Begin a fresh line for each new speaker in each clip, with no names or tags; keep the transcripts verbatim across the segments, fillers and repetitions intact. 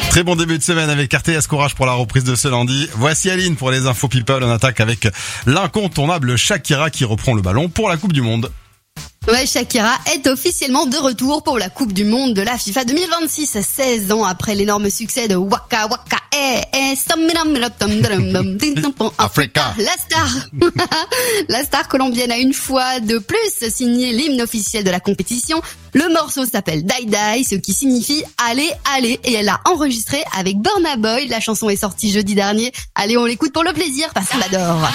Très bon début de semaine avec R T S Courage pour la reprise de ce lundi. Voici Aline pour les infos people. On attaque avec l'incontournable Shakira qui reprend le ballon pour la Coupe du Monde.
Ouais, Shakira est officiellement de retour pour la Coupe du Monde de la FIFA deux mille vingt-six, seize ans après l'énorme succès de Waka Waka eh eh
Africa.
La star, la star colombienne a une fois de plus signé l'hymne officiel de la compétition. Le morceau s'appelle Die Die, ce qui signifie allez, allez, et elle l'a enregistré avec Burna Boy. La chanson est sortie jeudi dernier. Allez, on l'écoute pour le plaisir parce qu'on l'adore.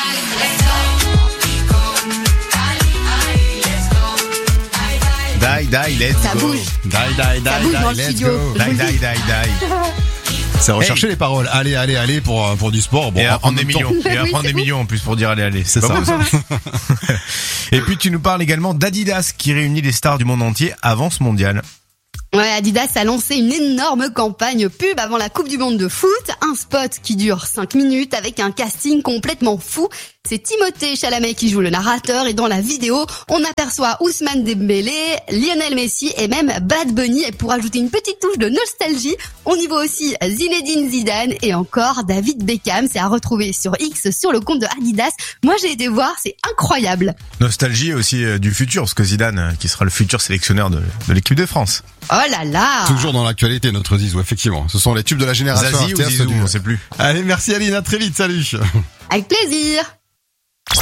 Die, die, let's
Ça
go.
bouge.
Die, die, die,
Ça bouge dans le
die, let's
studio.
go.
Die, die, die, die.
C'est rechercher les paroles. Allez, allez, allez pour pour du sport. Bon,
Et à prendre des
en même temps,
millions. Et à
Oui,
prendre
c'est
des
bon.
millions en plus pour dire allez, allez.
C'est
pas
ça.
beau, ça. Et puis tu nous parles également d'Adidas qui réunit les stars du monde entier avant ce mondial.
Ouais, Adidas a lancé une énorme campagne pub avant la Coupe du Monde de foot. Un spot qui dure cinq minutes avec un casting complètement fou. C'est Timothée Chalamet qui joue le narrateur et dans la vidéo, on aperçoit Ousmane Dembélé, Lionel Messi et même Bad Bunny. Et pour ajouter une petite touche de nostalgie, on y voit aussi Zinedine Zidane et encore David Beckham. C'est à retrouver sur X, sur le compte de Adidas. Moi, j'ai été voir, c'est incroyable.
Nostalgie aussi euh, du futur, parce que Zidane, euh, qui sera le futur sélectionneur de, de l'équipe de France.
Oh là là.
Toujours dans l'actualité, notre Zizou, effectivement. Ce sont les tubes de la génération
Zazie ou
R T S
Zizou,
du-
on sait plus.
Allez, merci Aline, à très vite, salut.
Avec plaisir.